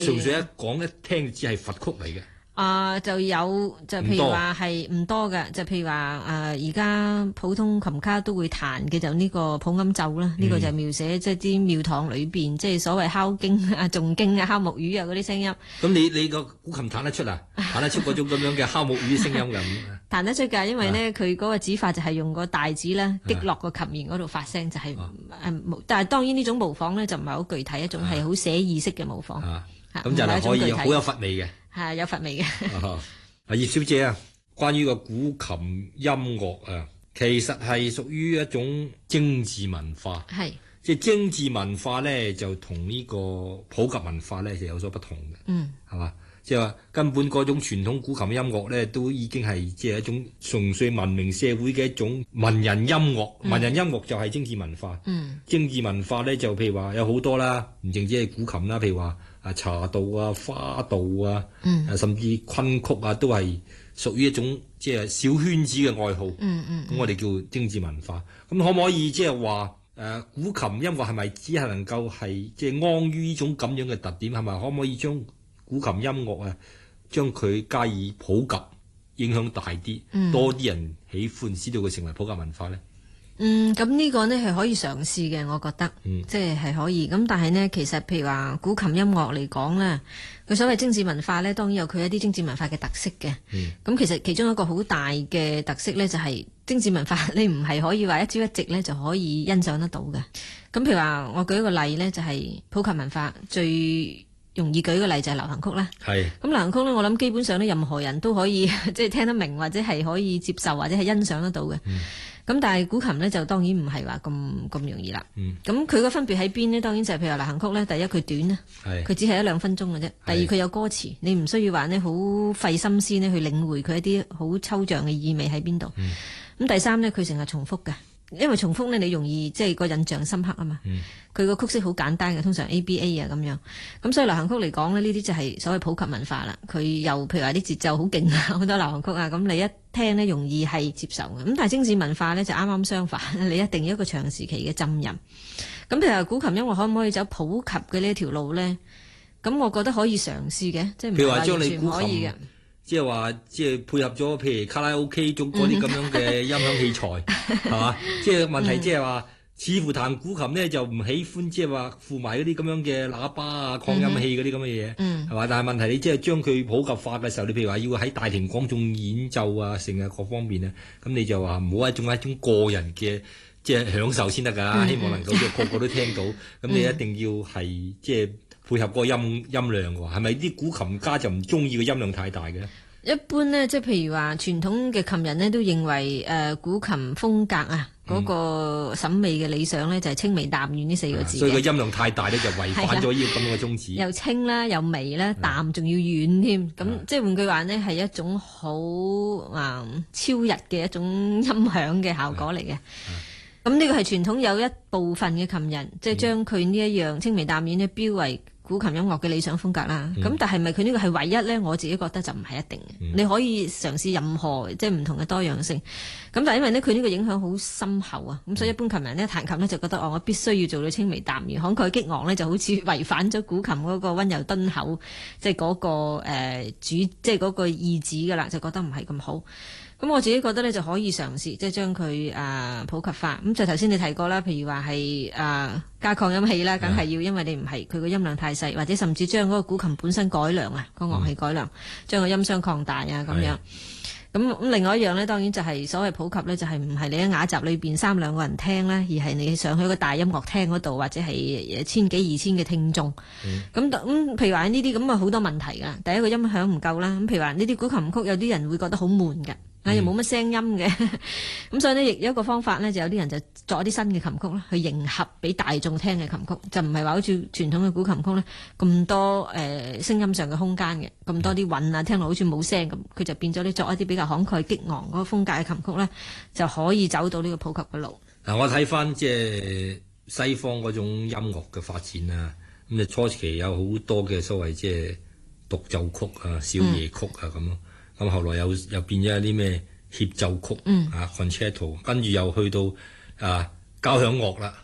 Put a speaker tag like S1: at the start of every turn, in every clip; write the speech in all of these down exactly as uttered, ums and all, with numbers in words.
S1: 純粹一講一聽只係佛曲嚟嘅。
S2: 啊、呃，就有就譬如話係唔多嘅，就譬如話誒而家普通琴家都會彈嘅就呢個普庵奏啦，呢、嗯、個就係描寫即係啲廟堂裏邊即係所謂敲經啊、誦經啊、敲木魚啊嗰啲聲音。
S1: 咁你你個古琴彈得出啊？彈得出嗰種咁樣嘅敲木魚聲音㗎？
S2: 彈得出㗎，因為呢，佢嗰個指法就係用個大指啦，擊落個琴弦嗰度發聲，就係、是、誒、啊、但係當然呢種模仿呢，就唔係好具體，一種係好寫意式嘅模仿。咁、啊啊、
S1: 就係可以好有佛味嘅。
S2: 係有佛味嘅。
S1: 阿葉小姐啊，關於個古琴音樂啊，其實係屬於一種精緻文化。係，即係精緻文化咧，就同呢個普及文化咧就有所不同嘅。嗯，係嘛？即係話根本嗰種傳統古琴音樂咧，都已經係即係一種純粹文明社會嘅一種文人音樂。嗯、文人音樂就係精緻文化。嗯，精緻文化咧就譬如話有好多啦，唔淨止係古琴啦，譬如話。啊，茶道啊，花道啊，嗯、啊甚至昆曲啊，都係屬於一種即係小圈子嘅愛好。嗯嗯，咁我哋叫精緻文化。咁可唔可以即係話誒古琴音樂係咪只係能夠係即係安於呢種咁樣嘅特點？係咪可唔可以將古琴音樂啊，將佢加以普及，影響大啲，嗯、多啲人喜歡，使到佢成為普及文化咧？
S2: 嗯，咁呢個呢係可以嘗試嘅，我覺得，嗯、即係係可以。咁但係呢，其實譬如話古琴音樂嚟講呢，佢所謂精緻文化呢，當然有佢一啲精緻文化嘅特色嘅。咁、嗯、其實其中一個好大嘅特色呢，就係、是、精緻文化，你唔係可以話一朝一夕呢就可以欣賞得到嘅。咁譬如話，我舉一個例呢，就係、是、普及文化最容易舉個例就係流行曲啦。係。咁流行曲呢，我諗基本上呢，任何人都可以即係聽得明，或者係可以接受，或者係欣賞得到嘅。嗯咁但係古琴呢，就當然唔係話咁咁容易啦。咁佢個分別喺邊呢？當然就係譬如流行曲呢，第一佢短啦，佢只係一兩分鐘嘅啫。第二佢有歌詞，你唔需要話呢好費心思呢去領會佢一啲好抽象嘅意味喺邊度。咁、嗯、第三呢，佢成日重複嘅，因為重複呢，你容易即係個印象深刻啊嘛。佢、嗯、個曲式好簡單嘅，通常 A B A 啊咁樣。咁所以流行曲嚟講呢，呢啲就係所謂普及文化啦。佢又譬如話啲節奏好勁啊，好多流行曲啊，咁你一聽呢容易係接受嘅。咁但係精緻文化呢，就啱啱相反，你一定要一個長時期嘅浸淫。咁譬如話古琴音樂可唔可以走普及嘅呢一條路呢？咁我覺得可以嘗試嘅，即係唔係話完全唔可以嘅。
S1: 即係話，即係配合咗譬如卡拉 OK 中嗰啲咁樣嘅音響器材，係嘛、嗯？即係問題，即係話，似乎彈古琴呢就唔喜歡，即係話附埋嗰啲咁樣嘅喇叭啊、擴音器嗰啲咁嘅嘢，係、嗯、嘛？但係問題你即係將佢普及化嘅時候，你譬如話要喺大庭廣眾演奏啊，成日各方面啊，咁你就話唔好一種一種個人嘅即係享受先得㗎，嗯、希望能夠即係個個都聽到，咁、嗯、你一定要係即係配合嗰個音音量喎，係咪啲古琴家就唔中意個音量太大嘅？
S2: 一般呢，即係譬如話傳統嘅琴人呢，都認為誒、呃、古琴風格啊嗰、那個審美嘅理想呢，就係清微淡遠呢四個字、啊。所
S1: 以個音量太大呢，就違反咗呢個咁樣嘅宗旨。
S2: 又清啦，又微啦，淡仲要遠添。咁即係換句話呢，係一種好啊、嗯、超逸嘅一種音響嘅效果嚟嘅。咁呢個係傳統有一部分嘅琴人，即係將佢呢一樣清微淡遠呢標為古琴音樂嘅理想風格啦。咁、嗯、但係咪佢呢個係唯一呢？我自己覺得就唔係一定嘅、嗯。你可以嘗試任何即係唔同嘅多樣性。咁但係因為呢，佢呢個影響好深厚啊。咁所以一般琴人呢，彈琴呢，就覺得哦，我必須要做到清微淡遠，慷慨激昂呢，就好似違反咗古琴嗰個溫柔敦厚，即係嗰、那個誒、呃、主，即係嗰個意旨噶啦，就覺得唔係咁好。咁我自己覺得咧就可以嘗試，即係將佢誒普及化。咁就頭先你提過啦，譬如話係誒加擴音器啦，梗係要，因為你唔係佢個音量太細，或者甚至將嗰個古琴本身改良啊，個樂器改良，將個音箱擴大啊咁樣。咁咁另外一樣咧，當然就係所謂普及咧，就係唔係你喺雅集裏邊三兩個人聽啦，而係你上去一個大音樂廳嗰度，或者係千幾二千嘅聽眾。咁咁、嗯、譬如話呢啲咁啊好多問題㗎。第一個音響唔夠啦，咁譬如話呢啲古琴曲有啲人會覺得好悶㗎。啊，又冇乜聲音嘅，咁所以呢，亦有一個方法呢，就有啲人就作一啲新嘅琴曲啦，去迎合俾大眾聽嘅琴曲，就唔係話好似傳統嘅古琴曲呢咁多誒聲音上嘅空間嘅，咁多啲韻啊，聽落好似冇聲咁，佢就變咗你作一啲比較慷慨激昂嗰個風格嘅琴曲呢，就可以走到呢個普及嘅路。
S1: 嗱，我睇翻即係西方嗰種音樂嘅發展啊，咁啊初期有好多嘅所謂即係獨奏曲啊、小夜曲啊咁咯。咁後來又又變咗啲咩協奏曲、嗯、啊 concerto， 跟住又去到啊交響樂啦，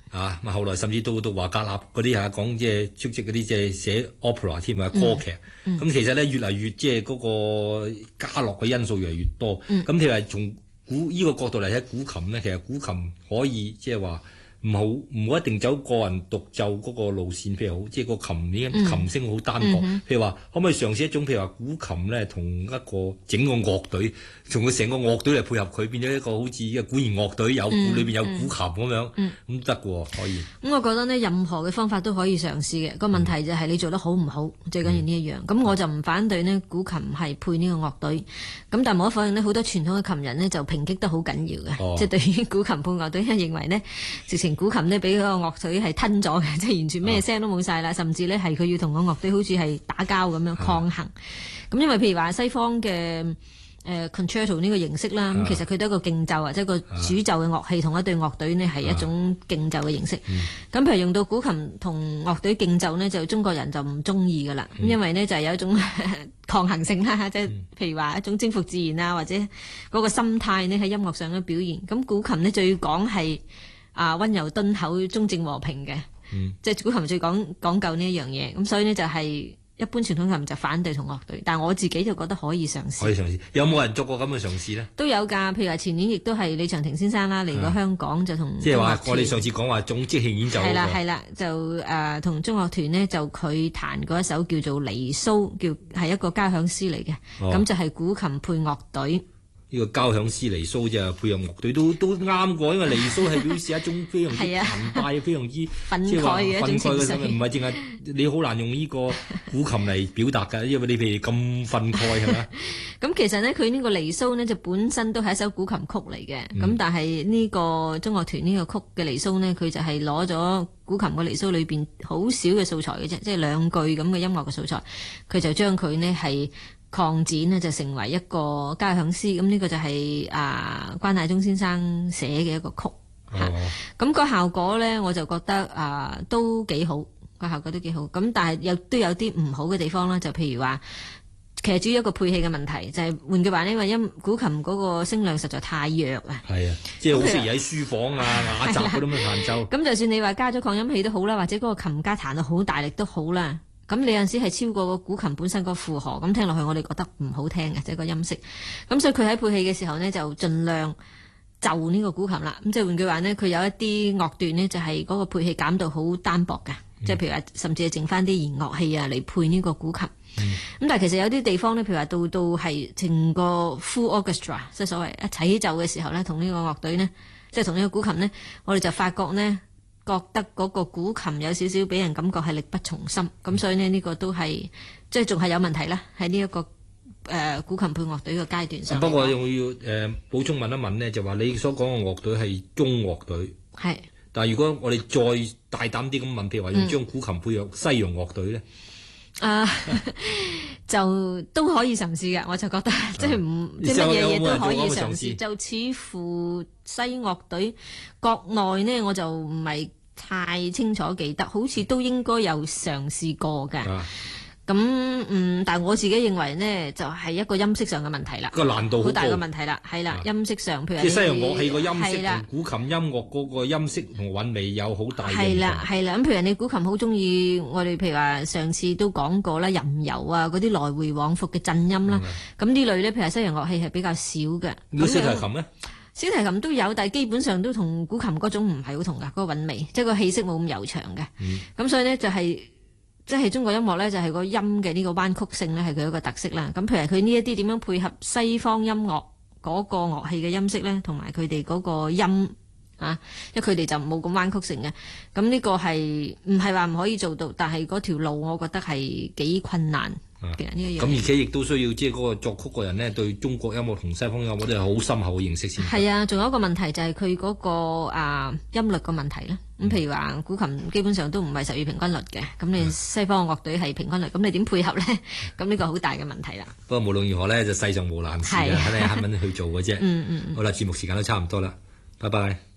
S1: 啊，咁後來甚至到到華格納嗰啲嚇講即係出席嗰啲即係寫 opera 添啊歌劇，咁、嗯嗯、其實咧越嚟越即係嗰個加樂嘅因素越嚟越多。咁譬如話從古呢、這個角度嚟睇古琴咧，其實古琴可以即係話。唔好唔好一定走個人獨奏嗰個路線，譬如好即係個琴已經琴聲好單薄。嗯、譬如話，可唔可以嘗試一種譬如話古琴咧，同一個整個樂隊，從佢成個樂隊嚟配合佢，變咗一個好似嘅管弦樂隊，有鼓裏邊有古琴咁樣，咁得嘅喎，可以。咁、
S2: 嗯、我覺得呢，任何嘅方法都可以嘗試嘅。個問題就係你做得好唔好，嗯、最緊要呢一樣。咁、嗯、我就唔反對呢古琴係配呢個樂隊。咁但係無可否認呢，好多傳統嘅琴人呢就抨擊得好緊要嘅，哦、即係對於古琴配樂隊，因為認為呢直情古琴呢俾嗰個樂隊係吞咗嘅，即係完全咩聲都冇晒啦，哦、甚至呢係佢要同個樂隊好似係打交咁樣抗衡。咁、嗯、因為譬如話西方嘅誒 concerto 呢個形式啦，咁、啊、其實佢都係一個競奏啊，即係個主奏嘅樂器同一隊樂隊呢係一種競奏嘅形式。咁、啊嗯、譬如用到古琴同樂隊競奏呢，就中國人就唔中意噶啦，嗯、因為呢就係有一種抗衡性啦，即係譬如話一種征服自然啊，或者嗰個心態呢喺音樂上嘅表現。咁古琴呢最講係啊溫柔敦厚、中正和平嘅，嗯、即係古琴最講講究呢一樣嘢。咁所以呢就係、是。一般傳統琴就反對同樂隊，但係我自己就覺得可以嘗試。
S1: 可以嘗試，有冇人做過咁嘅嘗試呢？
S2: 都有㗎，譬如話前年亦都係李長廷先生啦嚟過香港，就同
S1: 即係話我哋上次講話總即興演奏。係啦
S2: 係啦，就誒同、呃、中樂團呢，就佢彈過一首叫做離騷，叫係一個交響詩嚟嘅，咁、哦、就係古琴配樂隊。
S1: 呢個交響詩離騷啫，配合樂隊都都啱過，因為離騷係表示一種非常之澎湃、非常之即係話憤慨嘅心，唔係淨係你好難用呢個古琴嚟表達㗎，因為你譬如咁憤慨係咪？
S2: 咁其實呢，佢呢個離騷呢，就本身都係一首古琴曲嚟嘅，咁、嗯、但係呢個中樂團呢個曲嘅離騷呢，佢就係攞咗古琴嘅離騷裏邊好少嘅素材嘅啫，即係兩句咁嘅音樂嘅素材，佢就將佢呢係擴展呢就成為一個交響詩，咁呢個就係、是、啊關乃忠先生寫嘅一個曲嚇，咁、哦啊那個效果咧我就覺得啊都幾好，個效果都幾好，咁但係又都有啲唔好嘅地方啦，就譬如話其實主要一個配器嘅問題，就係、是、換句話呢，因為音古琴嗰個聲量實在太弱啊，
S1: 係啊，即係好適宜喺書房啊雅集嗰啲咁嘅彈奏。咁就
S2: 算你話加咗擴音器都好啦，或者嗰個琴家彈到好大力都好啦。咁你有陣時係超過個古琴本身個負荷，咁聽落去我哋覺得唔好聽嘅，即係個音色。咁所以佢喺配器嘅時候呢，就盡量就呢個古琴啦。咁即係換句話呢，佢有一啲樂段呢，就係嗰個配器減到好單薄嘅，即係、嗯、譬如話甚至係剩翻啲弦樂器啊嚟配呢個古琴。咁、嗯、但係其實有啲地方呢，譬如話到到係成個 full orchestra，即係所謂一齊奏嘅時候呢，同呢個樂隊呢，即係同呢個古琴呢，我哋就發覺呢。覺得嗰個古琴有少少俾人感覺係力不從心，咁、嗯、所以呢，呢個都係即係仲係有問題啦，喺呢一個誒、呃、古琴配樂隊嘅階段上。不過
S1: 我要誒、呃、補充問一問呢，就話你所講嘅樂隊係中樂隊，係是，但係如果我哋再大膽啲咁問，譬如話要將古琴配合西洋樂隊咧？嗯啊，就都可以嘗試嘅，我就覺得即係唔即係乜嘢嘢都可以嘗試。就似乎西樂隊國內呢，我就唔係太清楚記得，好似都應該有嘗試過嘅。咁嗯，但係我自己認為呢，就係、是、一個音色上嘅問題啦，個難度好大嘅問題啦，係啦，啊、音色上譬如即係西洋樂器個音色同古琴音樂嗰個音色同韻味有好大嘅唔同。係啦，係啦，咁譬如你古琴好中意我哋譬如話上次都講過啦，吟遊啊嗰啲來回往復嘅震音啦，咁呢、嗯、類呢，譬如西洋樂器係比較少嘅。咁小提琴呢？小提琴都有，但係基本上都同古琴嗰種唔係好同噶，嗰、嗰個韻味，即係個氣息冇咁悠長嘅。咁、嗯、所以呢，就係、是。即係中國音樂咧，就係個音嘅呢個彎曲性咧，係佢一個特色啦。咁譬如佢呢一啲點樣配合西方音樂嗰個樂器嘅音色咧，同埋佢哋嗰個音啊，因為佢哋就冇咁彎曲性嘅。咁呢個係唔係話唔可以做到？但係嗰條路我覺得係幾困難嘅呢一樣。咁而且亦都需要即係嗰個作曲個人呢，對中國音樂同西方音樂都係好深厚嘅認識先。係啊，仲有一個問題就係佢嗰個啊音律個問題咧。咁譬如話古琴基本上都唔係十二平均律嘅，咁你西方嘅樂隊係平均律，咁你點配合咧？咁呢個好大嘅問題啦。不過無論如何咧，就世上無難事啊，睇你肯唔肯去做嘅啫。嗯嗯嗯。好啦，節目時間都差唔多啦，拜拜。